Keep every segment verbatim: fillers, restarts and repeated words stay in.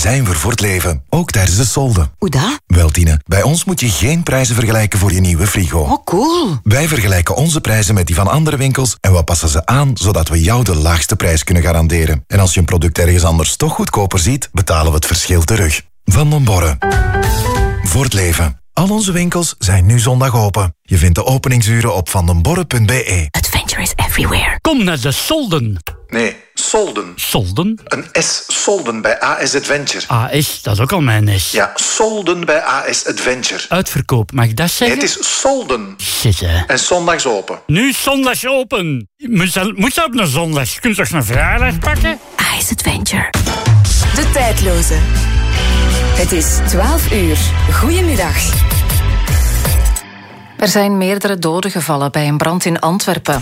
zijn we voor het leven. Ook tijdens de solden. Hoe dat? Wel, Tine, bij ons moet je geen prijzen vergelijken voor je nieuwe frigo. Oh, cool. Wij vergelijken onze prijzen met die van andere winkels en we passen ze aan zodat we jou de laagste prijs kunnen garanderen. En als je een product ergens anders toch goedkoper ziet, betalen we het verschil terug. Van den Borre. Voor het leven. Al onze winkels zijn nu zondag open. Je vindt de openingsuren op vandenborre punt b e. Adventure is everywhere. Kom naar de solden. Nee, solden. Solden? Een S, solden bij A S Adventure. A S, dat is ook al mijn S. Ja, solden bij A S Adventure. Uitverkoop, mag ik dat Nee, zeggen? het is solden. Shit, hè. En zondags open. Nu zondags open. Moet dat, moet dat op een zondag? Je kunt toch een vrijdag pakken? Ice Adventure. De tijdloze. Het is twaalf uur. Goedemiddag. Er zijn meerdere doden gevallen bij een brand in Antwerpen.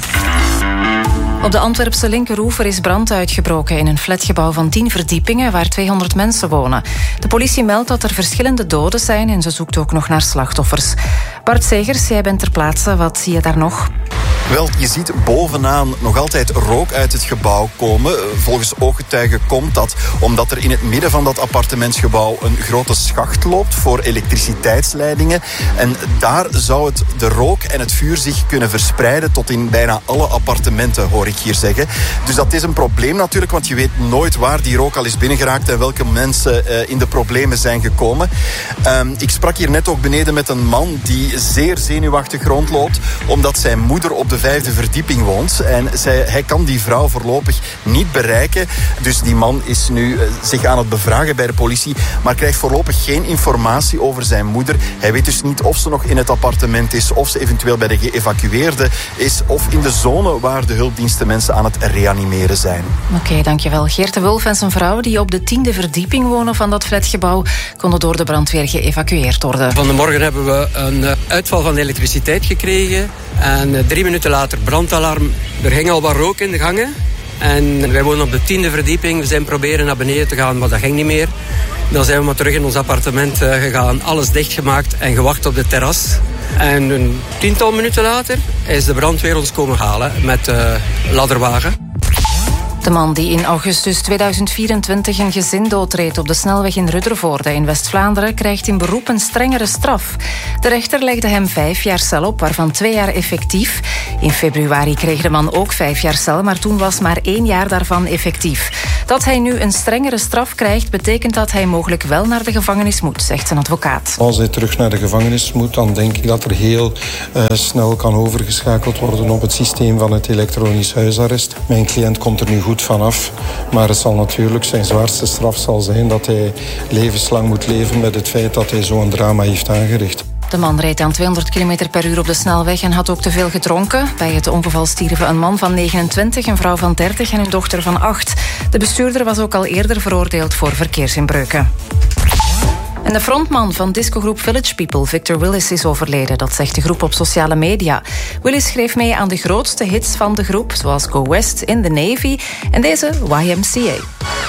Op de Antwerpse linkeroever is brand uitgebroken in een flatgebouw van tien verdiepingen waar tweehonderd mensen wonen. De politie meldt dat er verschillende doden zijn en ze zoekt ook nog naar slachtoffers. Bart Segers, jij bent ter plaatse. Wat zie je daar nog? Wel, je ziet bovenaan nog altijd rook uit het gebouw komen. Volgens ooggetuigen komt dat omdat er in het midden van dat appartementsgebouw een grote schacht loopt voor elektriciteitsleidingen. En daar zou het de rook en het vuur zich kunnen verspreiden tot in bijna alle appartementen, hoor ik hier zeggen. Dus dat is een probleem natuurlijk, want je weet nooit waar die rook al is binnengeraakt en welke mensen uh, in de problemen zijn gekomen. Um, ik sprak hier net ook beneden met een man die zeer zenuwachtig rondloopt, omdat zijn moeder op de vijfde verdieping woont. En zij, hij kan die vrouw voorlopig niet bereiken. Dus die man is nu uh, zich aan het bevragen bij de politie, maar krijgt voorlopig geen informatie over zijn moeder. Hij weet dus niet of ze nog in het appartement is, of ze eventueel bij de geëvacueerden is, of in de zone waar de hulpdiensten mensen aan het reanimeren zijn. Oké, okay, dankjewel. Geert de Wulf en zijn vrouw, die op de tiende verdieping wonen van dat flatgebouw, konden door de brandweer geëvacueerd worden. Van de morgen hebben we een uitval van elektriciteit gekregen. En drie minuten later brandalarm. Er ging al wat rook in de gangen. En wij wonen op de tiende verdieping. We zijn proberen naar beneden te gaan, maar dat ging niet meer. Dan zijn we maar terug in ons appartement gegaan. Alles dichtgemaakt en gewacht op de terras. En een tiental minuten later is de brandweer ons komen halen met de ladderwagen. De man die in augustus tweeduizend vierentwintig een gezin doodreed op de snelweg in Ruddervoorde in West-Vlaanderen krijgt in beroep een strengere straf. De rechter legde hem vijf jaar cel op, waarvan twee jaar effectief. In februari kreeg de man ook vijf jaar cel, maar toen was maar één jaar daarvan effectief. Dat hij nu een strengere straf krijgt, betekent dat hij mogelijk wel naar de gevangenis moet, zegt zijn advocaat. Als hij terug naar de gevangenis moet, dan denk ik dat er heel uh, snel kan overgeschakeld worden op het systeem van het elektronisch huisarrest. Mijn cliënt komt er nu goed vanaf, maar het zal natuurlijk zijn zwaarste straf zal zijn dat hij levenslang moet leven met het feit dat hij zo'n drama heeft aangericht. De man reed aan tweehonderd kilometer per uur op de snelweg en had ook te veel gedronken. Bij het ongeval stierven een man van negenentwintig, een vrouw van dertig en een dochter van acht. De bestuurder was ook al eerder veroordeeld voor verkeersinbreuken. En de frontman van discogroep Village People, Victor Willis, is overleden. Dat zegt de groep op sociale media. Willis schreef mee aan de grootste hits van de groep, zoals Go West, In the Navy en deze Y M C A.